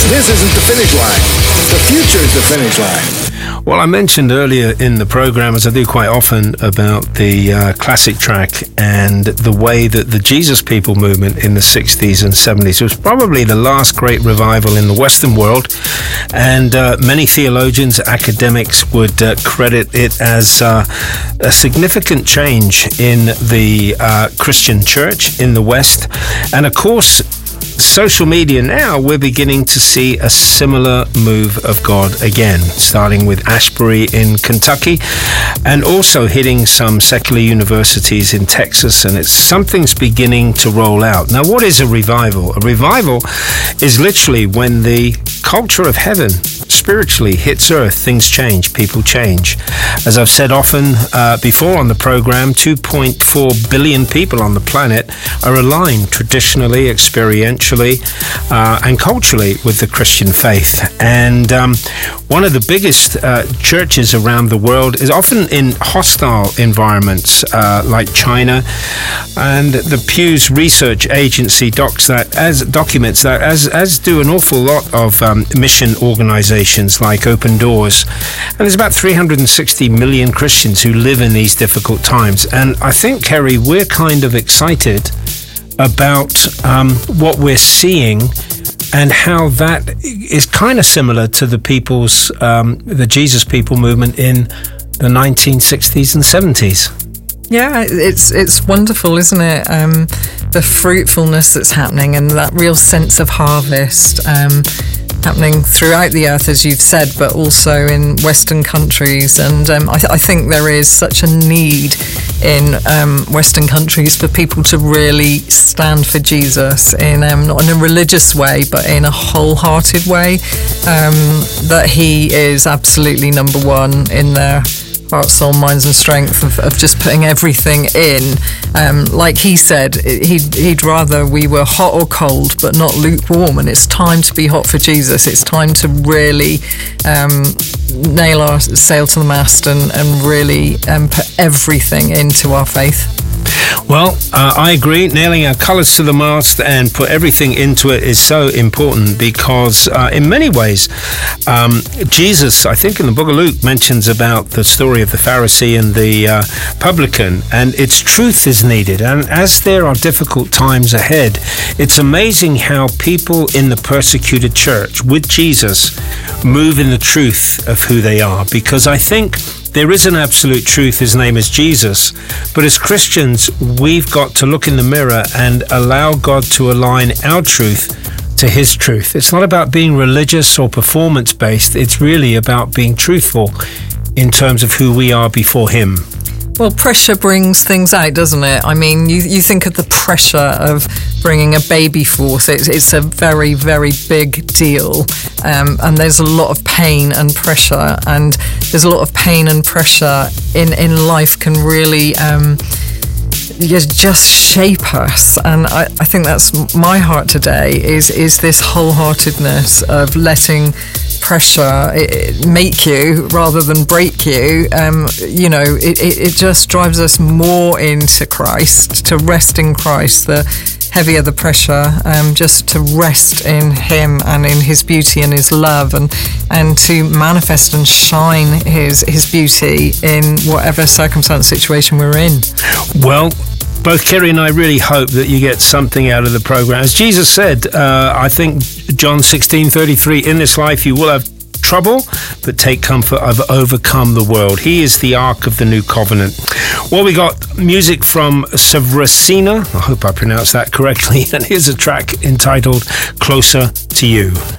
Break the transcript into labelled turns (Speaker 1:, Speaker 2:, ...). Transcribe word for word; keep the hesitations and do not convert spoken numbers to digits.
Speaker 1: This isn't the finish line. The future is the finish line.
Speaker 2: Well, I mentioned earlier in the program, as I do quite often, about the uh, classic track and the way that the Jesus People movement in the sixties and seventies was probably the last great revival in the Western world. And uh, many theologians, academics would uh, credit it as uh, a significant change in the uh, Christian church in the West. And of course, social media now, we're beginning to see a similar move of God again, starting with Ashbury in Kentucky and also hitting some secular universities in Texas, and it's something's beginning to roll out. Now, what is a revival? A revival is literally when the culture of heaven spiritually hits earth, things change, people change. As I've said often uh, before on the program, two point four billion people on the planet are aligned traditionally, experientially, uh, and culturally with the Christian faith. And um, one of the biggest uh, churches around the world is often in hostile environments uh, like China. And the Pew's Research Agency docs that as documents that as as do an awful lot of um, mission organizations like Open Doors. And there's about three hundred sixty million Christians who live in these difficult times. And I think, Kerry, we're kind of excited about um, what we're seeing and how that is kind of similar to the people's, um, the Jesus People movement in the nineteen sixties and seventies.
Speaker 3: Yeah, it's it's wonderful, isn't it? Um, the fruitfulness that's happening and that real sense of harvest um, happening throughout the earth, as you've said, but also in Western countries. And um, I, th- I think there is such a need in um, Western countries for people to really stand for Jesus in um, not in a religious way, but in a wholehearted way. Um, that he is absolutely number one in their heart, soul, minds and strength of, of just putting everything in. Um, like he said, he'd, he'd rather we were hot or cold, but not lukewarm. And it's time to be hot for Jesus. It's time to really um, nail our sail to the mast and, and really um, put everything into our faith.
Speaker 2: Well, uh, I agree. Nailing our colours to the mast and put everything into it is so important because uh, in many ways, um, Jesus, I think in the book of Luke, mentions about the story of the Pharisee and the uh, publican, and its truth is needed. And as there are difficult times ahead, it's amazing how people in the persecuted church with Jesus move in the truth of who they are, because I think there is an absolute truth. His name is Jesus. But as Christians, we've got to look in the mirror and allow God to align our truth to his truth. It's not about being religious or performance-based. It's really about being truthful in terms of who we are before him.
Speaker 3: Well, pressure brings things out, doesn't it? I mean, you, you think of the pressure of bringing a baby forth. It's, it's a very, very big deal. Um, and there's a lot of pain and pressure. And there's a lot of pain and pressure in, in life can really um, just shape us. And I, I think that's my heart today, is, is this wholeheartedness of letting pressure it, make you rather than break you. Um, you know, it, it, it just drives us more into Christ, to rest in Christ. The heavier the pressure, um, just to rest in him and in his beauty and his love, and and to manifest and shine his his beauty in whatever circumstance, situation we're in.
Speaker 2: Well, both Kerry and I really hope that you get something out of the program. As Jesus said, uh, I think John sixteen thirty-three, in this life you will have trouble, but take comfort, I've overcome the world. He is the Ark of the New Covenant. Well, we got music from Severina, I hope I pronounced that correctly, and here's a track entitled Closer to You.